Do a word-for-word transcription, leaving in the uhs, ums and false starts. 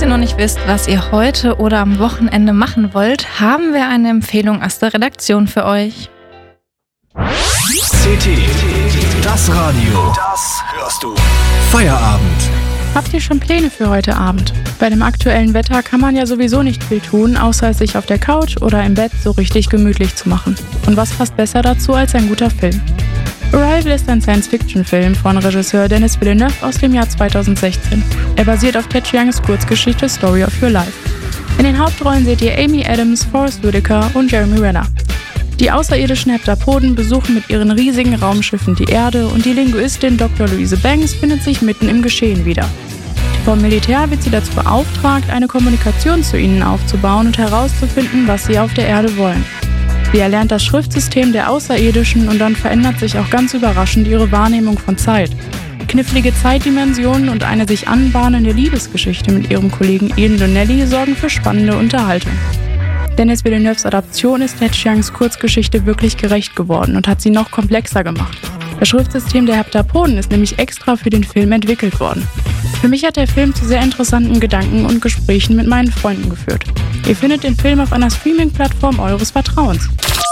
ihr noch nicht wisst, was ihr heute oder am Wochenende machen wollt, haben wir eine Empfehlung aus der Redaktion für euch. C T, das Radio, das hörst du. Feierabend. Habt ihr schon Pläne für heute Abend? Bei dem aktuellen Wetter kann man ja sowieso nicht viel tun, außer es sich auf der Couch oder im Bett so richtig gemütlich zu machen. Und was passt besser dazu als ein guter Film? Arrival ist ein Science-Fiction-Film von Regisseur Denis Villeneuve aus dem Jahr zweitausendsechzehn. Er basiert auf Ted Chiangs Kurzgeschichte Story of Your Life. In den Hauptrollen seht ihr Amy Adams, Forest Whitaker und Jeremy Renner. Die außerirdischen Heptapoden besuchen mit ihren riesigen Raumschiffen die Erde und die Linguistin Doktor Louise Banks findet sich mitten im Geschehen wieder. Vom Militär wird sie dazu beauftragt, eine Kommunikation zu ihnen aufzubauen und herauszufinden, was sie auf der Erde wollen. Sie erlernt das Schriftsystem der Außerirdischen und dann verändert sich auch ganz überraschend ihre Wahrnehmung von Zeit. Knifflige Zeitdimensionen und eine sich anbahnende Liebesgeschichte mit ihrem Kollegen Ian Donnelly sorgen für spannende Unterhaltung. Denis Villeneuves Adaption ist Ted Chiangs Kurzgeschichte wirklich gerecht geworden und hat sie noch komplexer gemacht. Das Schriftsystem der Heptapoden ist nämlich extra für den Film entwickelt worden. Für mich hat der Film zu sehr interessanten Gedanken und Gesprächen mit meinen Freunden geführt. Ihr findet den Film auf einer Streaming-Plattform eures Vertrauens.